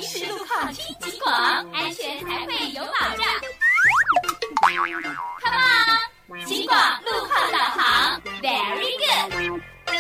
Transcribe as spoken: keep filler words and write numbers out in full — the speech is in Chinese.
实路考听警广，安全才会有保障。Come on， 警广